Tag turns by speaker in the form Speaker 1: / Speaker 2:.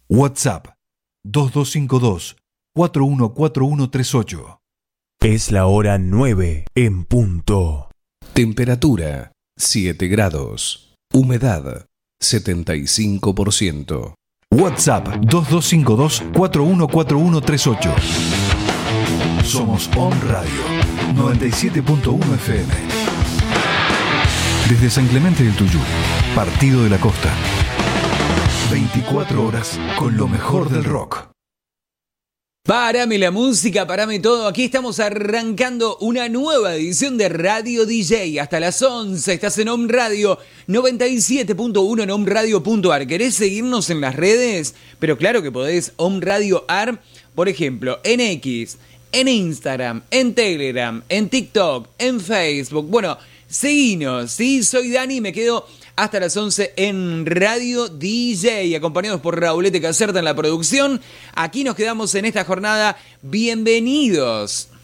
Speaker 1: WhatsApp 2252-414138.
Speaker 2: Es la hora 9 en punto.
Speaker 3: Temperatura 7 grados. Humedad 75%.
Speaker 1: WhatsApp 2252-414138. Somos On Radio 97.1 FM. Desde San Clemente del Tuyú, Partido de la Costa. 24 horas con lo mejor del rock.
Speaker 4: Párame la música, párame todo. Aquí estamos arrancando una nueva edición de Radio DJ. Hasta las 11 estás en Om Radio 97.1 en omradio.ar. ¿Querés seguirnos en las redes? Pero claro que podés. Om Radio AR, por ejemplo, en X, en Instagram, en Telegram, en TikTok, en Facebook. Bueno, seguinos, ¿sí? Soy Dani y me quedo hasta las 11 en Radio DJ, acompañados por Raulete Caserta en la producción. Aquí nos quedamos en esta jornada. Bienvenidos.